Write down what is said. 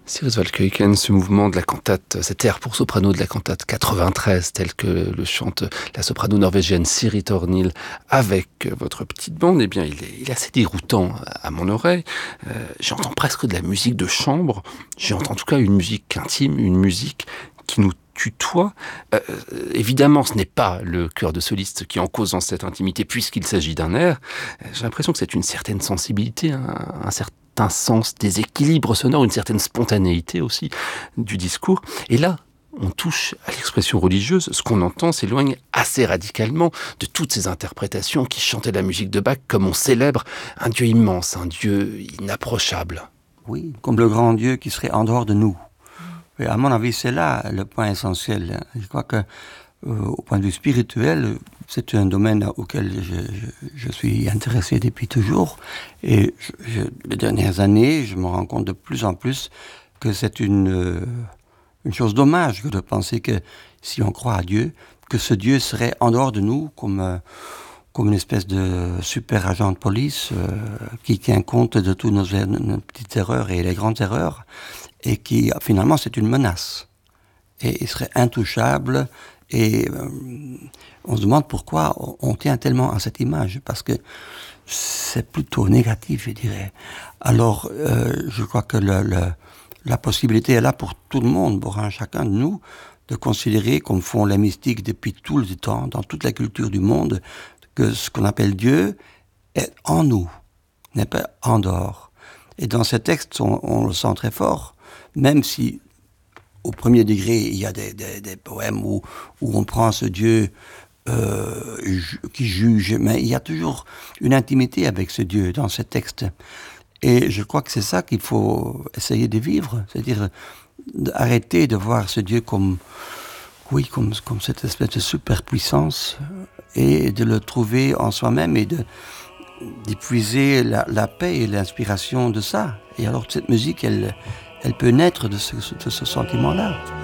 Cyrus Waldkeuken, ce mouvement de la cantate, cet air pour soprano de la cantate 93, tel que le chante la soprano norvégienne Siri Tornil avec votre petite bande, eh bien, il est assez déroutant à mon oreille. J'entends presque de la musique de chambre. J'entends en tout cas une musique intime, une musique qui nous tutoie. Évidemment, ce n'est pas le chœur de soliste qui est en cause dans cette intimité, puisqu'il s'agit d'un air. J'ai l'impression que c'est une certaine sensibilité, un certain sens des équilibres sonores, une certaine spontanéité aussi du discours. Et là, on touche à l'expression religieuse. Ce qu'on entend s'éloigne assez radicalement de toutes ces interprétations qui chantaient la musique de Bach comme on célèbre un Dieu immense, un Dieu inapprochable. Oui, comme le grand Dieu qui serait en dehors de nous. Et à mon avis, c'est là le point essentiel. Je crois que, au point de vue spirituel, c'est un domaine auquel je suis intéressé depuis toujours. Et les dernières années, je me rends compte de plus en plus que c'est une chose dommage que de penser que si on croit à Dieu, que ce Dieu serait en dehors de nous comme une espèce de super agent de police qui tient compte de toutes nos petites erreurs et les grandes erreurs, et qui, finalement, c'est une menace. Et il serait intouchable, et on se demande pourquoi on tient tellement à cette image, parce que c'est plutôt négatif, je dirais. Alors, je crois que la possibilité est là pour tout le monde, pour un chacun de nous, de considérer, comme font les mystiques depuis tout le temps, dans toute la culture du monde, que ce qu'on appelle Dieu est en nous, n'est pas en dehors. Et dans ces textes, on le sent très fort, même si, au premier degré, il y a des poèmes où on prend ce Dieu qui juge, mais il y a toujours une intimité avec ce Dieu dans ces textes. Et je crois que c'est ça qu'il faut essayer de vivre, c'est-à-dire arrêter de voir ce Dieu comme cette espèce de superpuissance, et de le trouver en soi-même et d'épuiser la paix et l'inspiration de ça. Et alors cette musique, elle peut naître de ce sentiment-là.